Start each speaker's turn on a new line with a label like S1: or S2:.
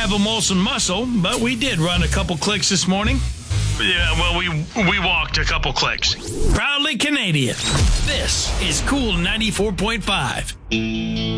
S1: have a Molson muscle, but we did run a couple clicks this morning.
S2: Yeah, well, we walked a couple clicks.
S1: Proudly Canadian. This is Cool 94.5.